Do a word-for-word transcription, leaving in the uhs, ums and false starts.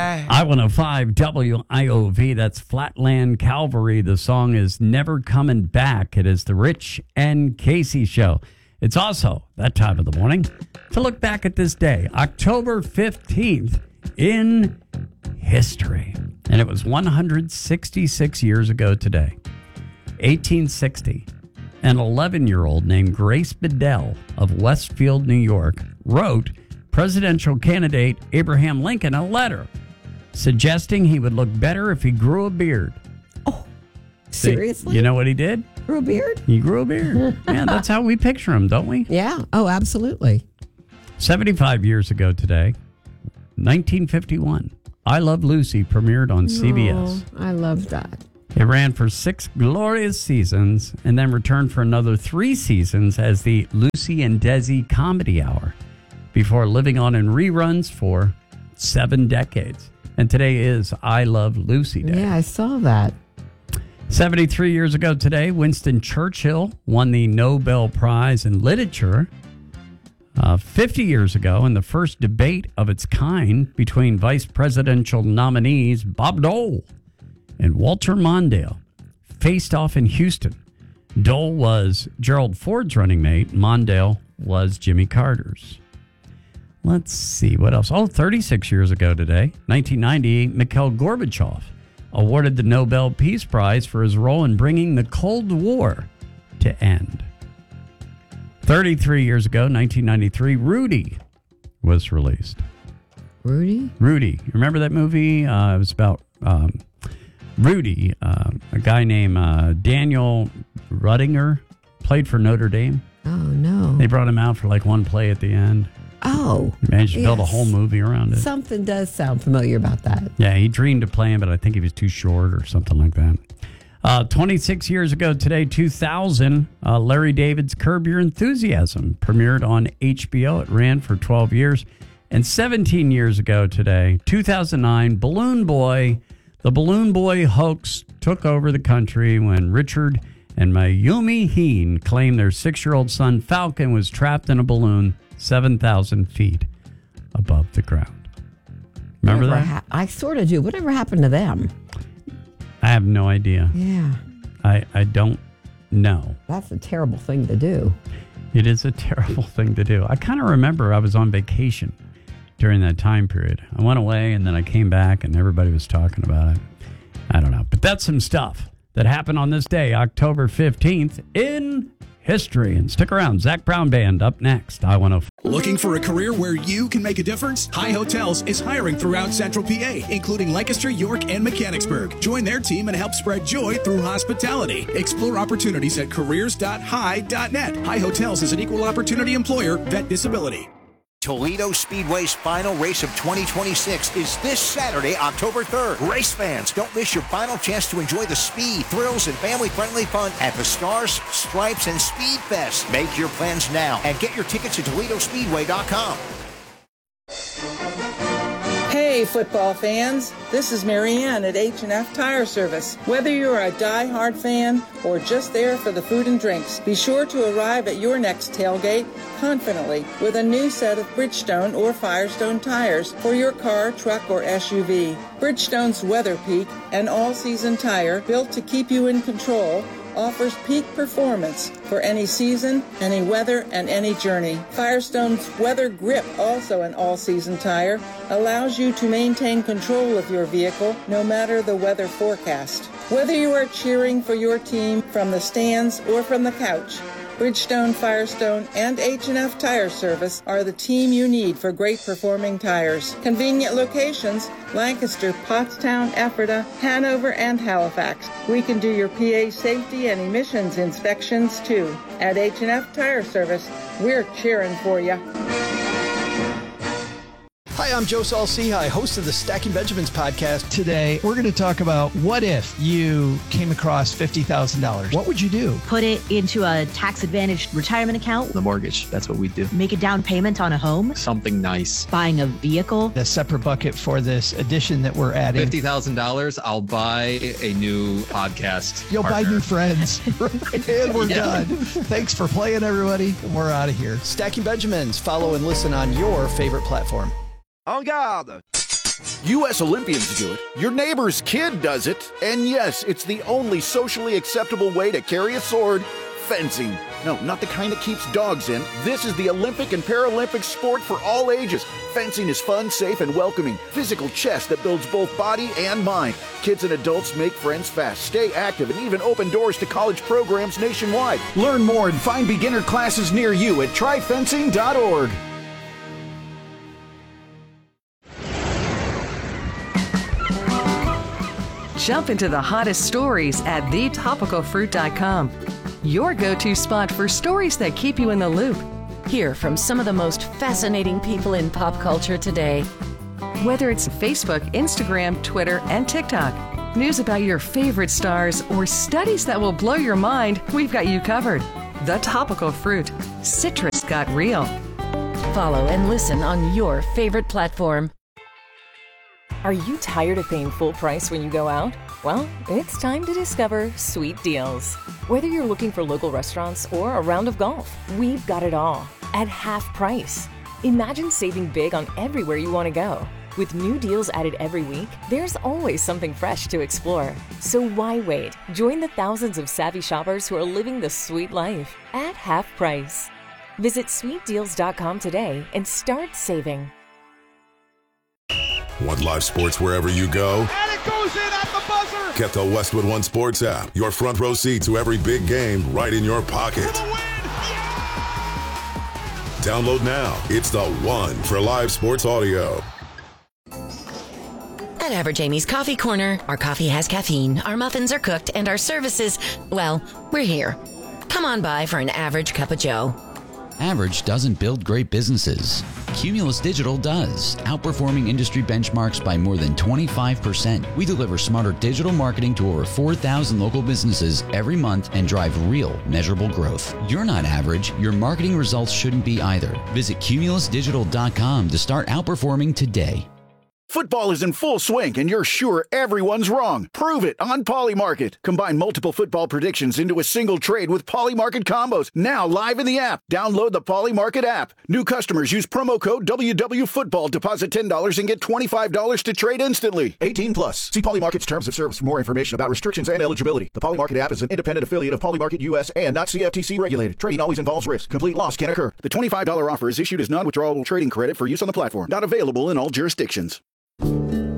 right. I one oh five W I O V, that's Flatland Calvary. The song is Never Coming Back. It is the Rich and Casey Show. It's also that time of the morning to look back at this day, October fifteenth in history. And it was one hundred sixty-six years ago today, eighteen sixty. An eleven-year-old named Grace Bedell of Westfield, New York, wrote presidential candidate Abraham Lincoln a letter suggesting he would look better if he grew a beard. Oh, seriously? See, you know what he did? Grew a beard? He grew a beard. Yeah, that's how we picture him, don't we? Yeah. Oh, absolutely. seventy-five years ago today, nineteen fifty-one, I Love Lucy premiered on C B S. Oh, I love that. It ran for six glorious seasons and then returned for another three seasons as the Lucy and Desi Comedy Hour before living on in reruns for seven decades. And today is I Love Lucy Day. Yeah, I saw that. seventy-three years ago today, Winston Churchill won the Nobel Prize in Literature. Uh, fifty years ago, in the first debate of its kind between vice presidential nominees Bob Dole and Walter Mondale faced off in Houston. Dole was Gerald Ford's running mate. Mondale was Jimmy Carter's. Let's see, what else? Oh, thirty-six years ago today, nineteen ninety, Mikhail Gorbachev awarded the Nobel Peace Prize for his role in bringing the Cold War to end. thirty-three years ago, nineteen ninety-three, Rudy was released. Rudy? Rudy. You remember that movie? Uh, it was about um, Rudy, uh, a guy named uh, Daniel Ruddinger, played for Notre Dame. Oh, no. They brought him out for like one play at the end. Oh. He managed to yes. build a whole movie around it. Something does sound familiar about that. Yeah, he dreamed of playing, but I think he was too short or something like that. Uh, twenty-six years ago today, two thousand, uh, Larry David's Curb Your Enthusiasm premiered on H B O. It ran for twelve years. And seventeen years ago today, two thousand nine, Balloon Boy, the Balloon Boy hoax took over the country when Richard and Mayumi Heen claimed their six-year-old son Falcon was trapped in a balloon seven thousand feet above the ground. Remember Whatever that? Ha- I sort of do. Whatever happened to them? I have no idea. Yeah. I, I don't know. That's a terrible thing to do. It is a terrible thing to do. I kind of remember I was on vacation during that time period. I went away and then I came back and everybody was talking about it. I don't know. But that's some stuff that happened on this day, October fifteenth, in history. And stick around. Zach Brown Band up next. I one oh five. Looking for a career where you can make a difference? High Hotels is hiring throughout Central P A, including Lancaster, York, and Mechanicsburg. Join their team and help spread joy through hospitality. Explore opportunities at careers dot high dot net. High Hotels is an equal opportunity employer. Vet disability. Toledo Speedway's final race of twenty twenty-six is this Saturday, October third. Race fans, don't miss your final chance to enjoy the speed, thrills, and family-friendly fun at the Stars, Stripes, and Speed Fest. Make your plans now and get your tickets at Toledo Speedway dot com. Hey, football fans. This is Marianne at H and F Tire Service. Whether you're a die-hard fan or just there for the food and drinks, be sure to arrive at your next tailgate confidently with a new set of Bridgestone or Firestone tires for your car, truck, or S U V. Bridgestone's Weather Peak, an all-season tire built to keep you in control, offers peak performance for any season, any weather, and any journey. Firestone's Weather Grip, also an all-season tire, allows you to maintain control of your vehicle no matter the weather forecast. Whether you are cheering for your team from the stands or from the couch, Bridgestone, Firestone, and H and F Tire Service are the team you need for great performing tires. Convenient locations: Lancaster, Pottstown, Ephrata, Hanover, and Halifax. We can do your P A safety and emissions inspections too. At H and F Tire Service, we're cheering for you. Hi, I'm Joe Saul-Sehy, host of the Stacking Benjamins podcast. Today, we're going to talk about what if you came across fifty thousand dollars? What would you do? Put it into a tax-advantaged retirement account. The mortgage, that's what we do. Make a down payment on a home. Something nice. Buying a vehicle. A separate bucket for this addition that we're adding. fifty thousand dollars, I'll buy a new podcast You'll partner. buy new friends. And we're Yeah. done. Thanks for playing, everybody. And we're out of here. Stacking Benjamins. Follow and listen on your favorite platform. En garde! U S Olympians do it, your neighbor's kid does it, and yes, it's the only socially acceptable way to carry a sword, fencing. No, not the kind that keeps dogs in. This is the Olympic and Paralympic sport for all ages. Fencing is fun, safe, and welcoming. Physical chess that builds both body and mind. Kids and adults make friends fast, stay active, and even open doors to college programs nationwide. Learn more and find beginner classes near you at try fencing dot org. Jump into the hottest stories at the topical fruit dot com. Your go-to spot for stories that keep you in the loop. Hear from some of the most fascinating people in pop culture today. Whether it's Facebook, Instagram, Twitter, and TikTok, news about your favorite stars, or studies that will blow your mind, we've got you covered. The Topical Fruit. Citrus got real. Follow and listen on your favorite platform. Are you tired of paying full price when you go out? Well, it's time to discover Sweet Deals. Whether you're looking for local restaurants or a round of golf, we've got it all at half price. Imagine saving big on everywhere you want to go. With new deals added every week, there's always something fresh to explore. So why wait? Join the thousands of savvy shoppers who are living the sweet life at half price. Visit sweet deals dot com today and start saving. Want live sports wherever you go? And it goes in at the buzzer! Get the Westwood One Sports app. Your front row seat to every big game right in your pocket. For the win! Yeah! Download now. It's the one for live sports audio. At Average Amy's Coffee Corner, our coffee has caffeine, our muffins are cooked, and our services, well, we're here. Come on by for an average cup of joe. Average doesn't build great businesses. Cumulus Digital does, outperforming industry benchmarks by more than twenty-five percent. We deliver smarter digital marketing to over four thousand local businesses every month and drive real, measurable growth. You're not average. Your marketing results shouldn't be either. Visit cumulus digital dot com to start outperforming today. Football is in full swing, and you're sure everyone's wrong. Prove it on Polymarket. Combine multiple football predictions into a single trade with Polymarket combos. Now live in the app. Download the Polymarket app. New customers use promo code W W Football. Deposit ten dollars and get twenty-five dollars to trade instantly. eighteen plus. See Polymarket's terms of service for more information about restrictions and eligibility. The Polymarket app is an independent affiliate of Polymarket U S and not C F T C regulated. Trading always involves risk. Complete loss can occur. The twenty-five dollars offer is issued as non-withdrawable trading credit for use on the platform. Not available in all jurisdictions.